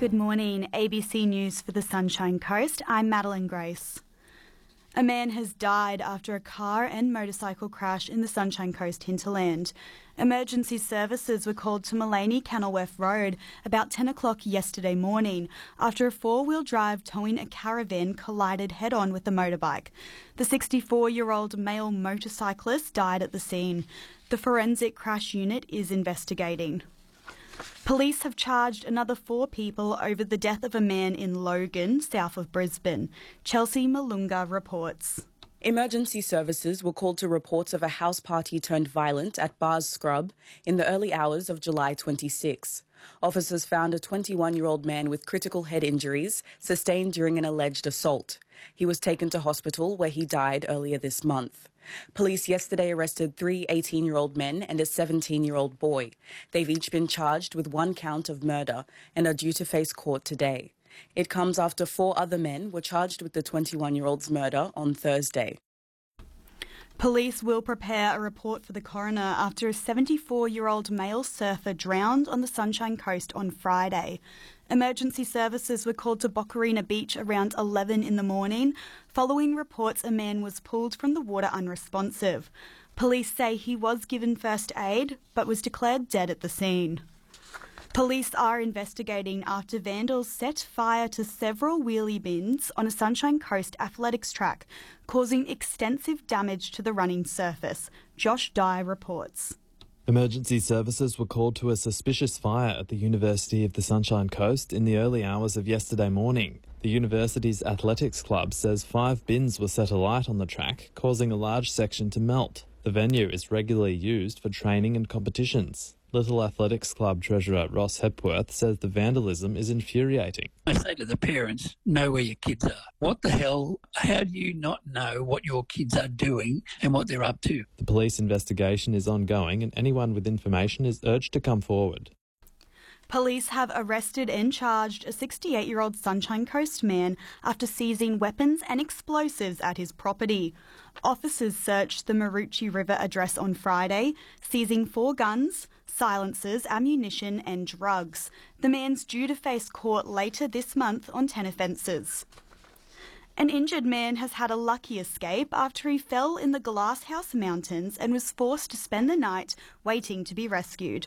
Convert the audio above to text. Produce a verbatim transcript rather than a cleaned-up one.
Good morning, A B C News for the Sunshine Coast. I'm Madeline Grace. A man has died after a car and motorcycle crash in the Sunshine Coast hinterland. Emergency services were called to Mullaney Kenilworth Road about ten o'clock yesterday morning after a four-wheel drive towing a caravan collided head-on with a motorbike. The sixty-four-year-old male motorcyclist died at the scene. The forensic crash unit is investigating. Police have charged another four people over the death of a man in Logan, south of Brisbane. Chelsea Malunga reports. Emergency services were called to reports of a house party turned violent at Bars Scrub in the early hours of July twenty-sixth. Officers found a twenty-one-year-old man with critical head injuries sustained during an alleged assault. He was taken to hospital where he died earlier this month. Police yesterday arrested three eighteen-year-old men and a seventeen-year-old boy. They've each been charged with one count of murder and are due to face court today. It comes after four other men were charged with the twenty-one-year-old's murder on Thursday. Police will prepare a report for the coroner after a seventy-four-year-old male surfer drowned on the Sunshine Coast on Friday. Emergency services were called to Bocarina Beach around eleven in the morning, following reports a man was pulled from the water unresponsive. Police say he was given first aid, but was declared dead at the scene. Police are investigating after vandals set fire to several wheelie bins on a Sunshine Coast athletics track, causing extensive damage to the running surface. Josh Dye reports. Emergency services were called to a suspicious fire at the University of the Sunshine Coast in the early hours of yesterday morning. The university's athletics club says five bins were set alight on the track, causing a large section to melt. The venue is regularly used for training and competitions. Little Athletics Club treasurer Ross Hepworth says the vandalism is infuriating. I say to the parents, know where your kids are. What the hell? How do you not know what your kids are doing and what they're up to? The police investigation is ongoing and anyone with information is urged to come forward. Police have arrested and charged a sixty-eight-year-old Sunshine Coast man after seizing weapons and explosives at his property. Officers searched the Maroochy River address on Friday, seizing four guns, silencers, ammunition and drugs. The man's due to face court later this month on ten offences. An injured man has had a lucky escape after he fell in the Glasshouse Mountains and was forced to spend the night waiting to be rescued.